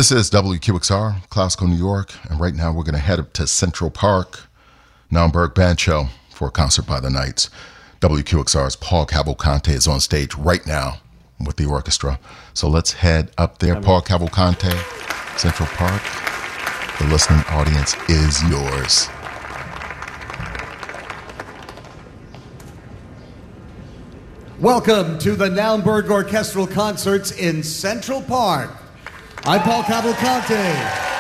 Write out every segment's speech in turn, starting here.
This is WQXR, Classical New York, and right now we're going to head up to Central Park, Naumburg Band Show for a concert by the Knights. WQXR's Paul Cavalcante is on stage right now with the orchestra. So let's head up there. Paul Cavalcante, Central Park. The listening audience is yours. Welcome to the Naumburg Orchestral Concerts in Central Park. I'm Paul Cavalcante.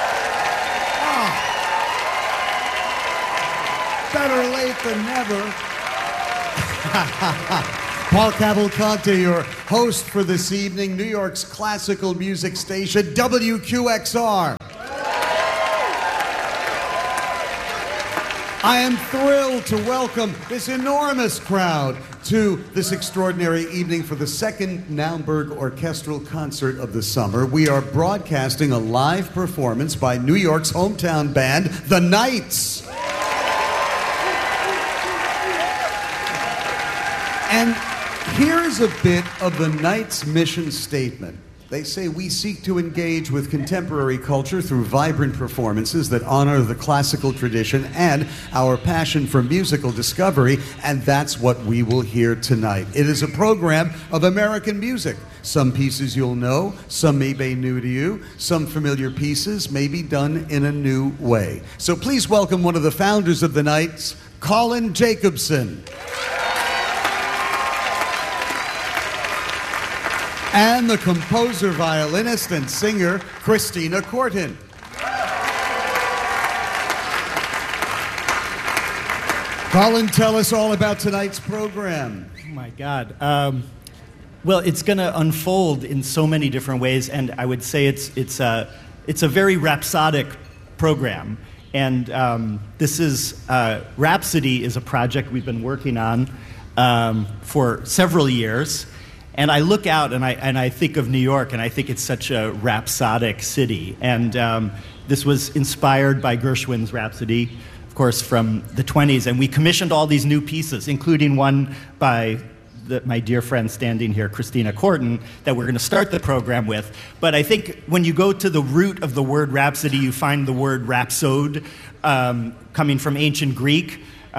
Better late than never. Paul Cavalcante, your host for this evening, New York's classical music station, WQXR. I am thrilled to welcome this enormous crowd to this extraordinary evening for the second Naumburg Orchestral Concert of the summer. We are broadcasting a live performance by New York's hometown band, the Knights. And here's a bit of the Knights' mission statement. They say, we seek to engage with contemporary culture through vibrant performances that honor the classical tradition and our passion for musical discovery, and that's what we will hear tonight. It is a program of American music. Some pieces you'll know, some may be new to you, some familiar pieces may be done in a new way. So please welcome one of the founders of the Knights, Colin Jacobson. And the composer, violinist, and singer, Christina Kortin. Colin, tell us all about tonight's program. Oh my God. Well, it's going to unfold in so many different ways, and I would say it's a very rhapsodic program. And this is Rhapsody is a project we've been working on for several years. And I look out and I think of New York, and I think it's such a rhapsodic city. And this was inspired by Gershwin's Rhapsody, of course, from the 1920s. And we commissioned all these new pieces, including one by my dear friend standing here, Christina Kortin, that we're going to start the program with. But I think when you go to the root of the word rhapsody, you find the word rhapsode, coming from ancient Greek,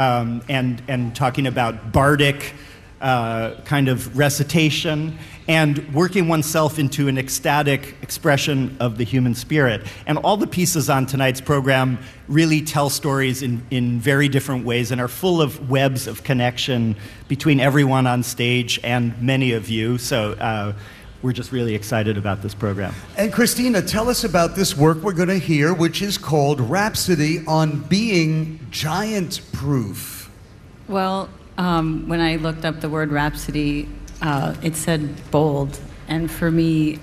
and talking about bardic kind of recitation, and working oneself into an ecstatic expression of the human spirit. And all the pieces on tonight's program really tell stories in very different ways and are full of webs of connection between everyone on stage and many of you. So we're just really excited about this program. And Christina, tell us about this work we're going to hear, which is called Rhapsody on Being Giant-Proof. Well, when I looked up the word rhapsody, it said bold. And for me,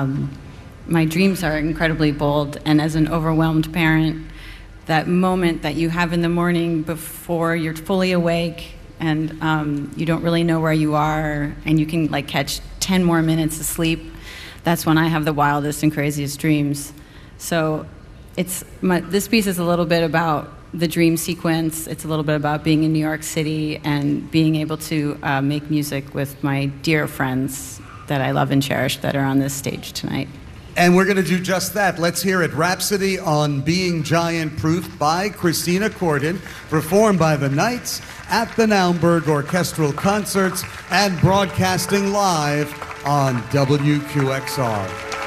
my dreams are incredibly bold. And as an overwhelmed parent, that moment that you have in the morning before you're fully awake and you don't really know where you are and you can like catch 10 more minutes of sleep, that's when I have the wildest and craziest dreams. So this piece is a little bit about the dream sequence. It's a little bit about being in New York City and being able to make music with my dear friends that I love and cherish that are on this stage tonight. And we're going to do just that. Let's hear it. Rhapsody on Being Giant-Proof by Christina Kortin, performed by the Knights at the Naumburg Orchestral Concerts and broadcasting live on WQXR.